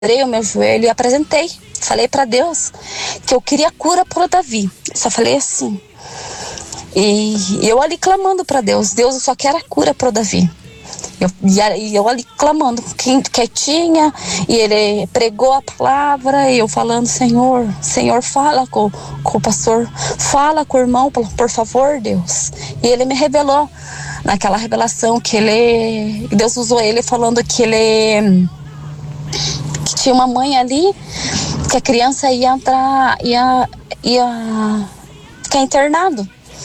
dobrei o meu joelho e apresentei. Falei para Deus que eu queria cura pro Davi. Só falei assim. E eu ali clamando para Deus. Deus, eu só quero a cura pro Davi. E eu ali clamando, quietinha, e ele pregou a palavra, e eu falando, Senhor, fala com o pastor, fala com o irmão, por favor, Deus. E ele me revelou, naquela revelação, que Deus usou ele falando que tinha uma mãe ali, que a criança ia ficar internado.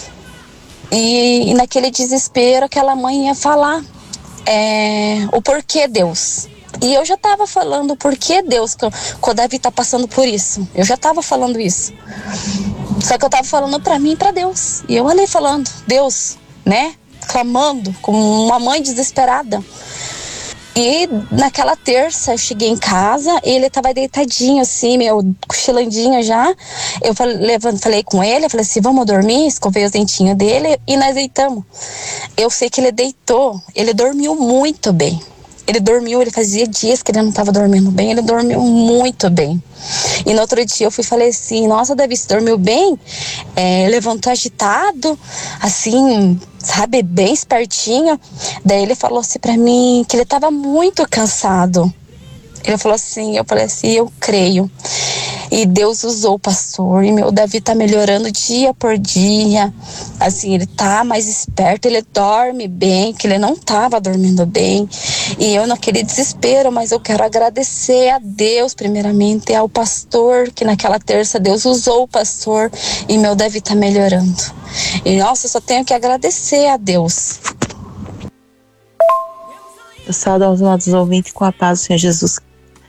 E naquele desespero, aquela mãe ia falar o porquê Deus. E eu já estava falando o porquê Deus, que o Davi tá passando por isso. Eu já estava falando isso. Só que eu estava falando para mim e para Deus. E eu ali falando, Deus, né? Clamando, como uma mãe desesperada. E naquela terça eu cheguei em casa, ele tava deitadinho assim, cochilandinho já. Eu falei com ele, eu falei assim, vamos dormir? Escovei os dentinhos dele e nós deitamos. Eu sei que ele deitou, ele dormiu muito bem. Ele fazia dias que ele não estava dormindo bem, ele dormiu muito bem. E no outro dia eu falei assim, nossa, Davi, você dormiu bem? Levantou agitado, assim, sabe, bem espertinho. Daí ele falou assim pra mim que ele estava muito cansado. Ele falou assim, eu falei assim, eu creio. E Deus usou o pastor, e meu Davi tá melhorando dia por dia. Assim, ele tá mais esperto, ele dorme bem, que ele não tava dormindo bem. E eu naquele desespero, mas eu quero agradecer a Deus, primeiramente, ao pastor, que naquela terça Deus usou o pastor, e meu Davi tá melhorando. E nossa, eu só tenho que agradecer a Deus. Eu saúdo aos nossos ouvintes com a paz do Senhor Jesus.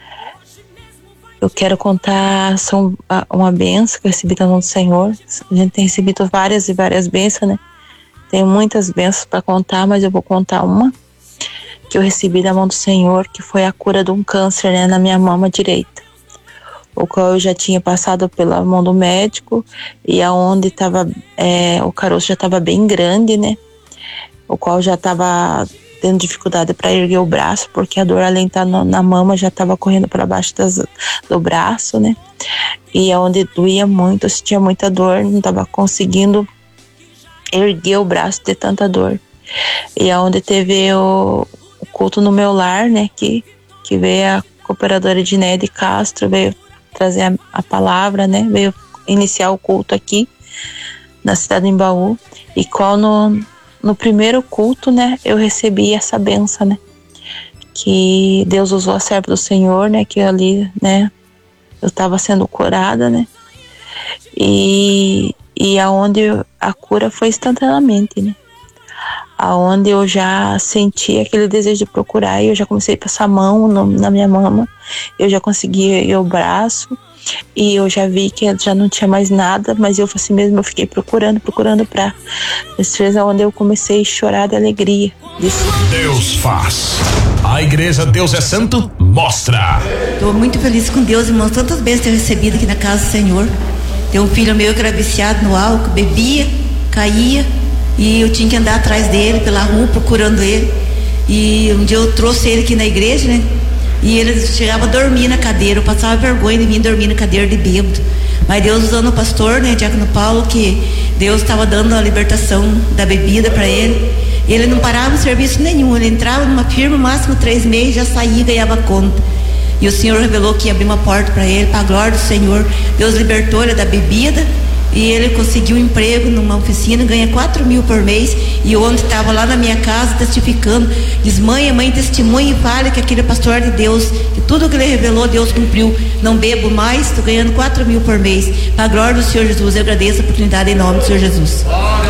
Eu quero contar uma bênção que eu recebi da mão do Senhor. A gente tem recebido várias e várias bênçãos, né? Tenho muitas bênçãos para contar, mas eu vou contar uma que eu recebi da mão do Senhor, que foi a cura de um câncer, né, na minha mama direita, o qual eu já tinha passado pela mão do médico, e aonde estava o caroço já estava bem grande, né? O qual já estava tendo dificuldade para erguer o braço, porque a dor, além de estar na mama, já estava correndo para baixo do braço, né? E aonde doía muito, eu sentia muita dor, não estava conseguindo erguer o braço de tanta dor. E aonde teve o culto no meu lar, né? Que veio a cooperadora Edneide Castro, veio trazer a palavra, né? Veio iniciar o culto aqui na cidade de Embaú, e qual no primeiro culto, né, eu recebi essa benção, né, que Deus usou a serva do Senhor, né, que ali, né, eu estava sendo curada, né, e aonde a cura foi instantaneamente, né, aonde eu já senti aquele desejo de procurar, e eu já comecei a passar a mão na minha mama, eu já consegui erguer o braço, e eu já vi que já não tinha mais nada, mas eu assim mesmo, eu fiquei procurando pra certeza, onde eu comecei a chorar de alegria disso. Deus faz. A igreja Deus é Santo mostra. Estou muito feliz com Deus, irmãos, tantas bênçãos que eu recebido aqui na casa do Senhor. Tem um filho meu que era viciado no álcool, bebia, caía, e eu tinha que andar atrás dele pela rua procurando ele. E um dia eu trouxe ele aqui na igreja, né? E ele chegava a dormir na cadeira, eu passava vergonha de mim dormir na cadeira de bêbado. Mas Deus usando o pastor, né, Diácono Paulo, que Deus estava dando a libertação da bebida para ele. Ele não parava em serviço nenhum, ele entrava numa firma, no máximo 3 meses, já saía e ganhava conta. E o Senhor revelou que ia abrir uma porta para ele, para a glória do Senhor. Deus libertou ele da bebida, e ele conseguiu um emprego numa oficina, ganha 4.000 por mês. E ontem estava lá na minha casa testificando, diz: mãe, testemunha e fale que aquele pastor de Deus, que tudo que ele revelou Deus cumpriu. Não bebo mais, estou ganhando 4.000 por mês, para a glória do Senhor Jesus. Eu agradeço a oportunidade em nome do Senhor Jesus.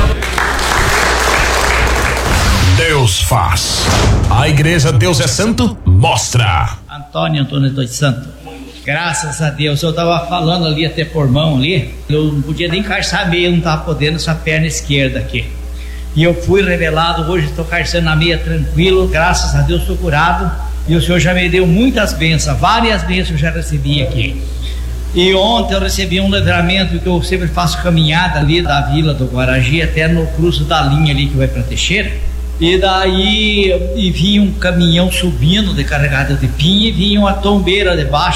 Deus faz. A igreja Deus é Santo mostra. Antônio dos Santos. Graças a Deus, eu estava falando ali até por mão ali, eu não podia nem calçar meia, eu não estava podendo, essa perna esquerda aqui. E eu fui revelado, hoje estou calçando a meia tranquilo, graças a Deus estou curado, e o Senhor já me deu muitas bênçãos, várias bênçãos eu já recebi aqui. E ontem eu recebi um livramento, que eu sempre faço caminhada ali da Vila do Guaragi até no cruzo da linha ali que vai para Teixeira. E daí vinha um caminhão subindo de carregado de pinha e vinha uma tombeira debaixo.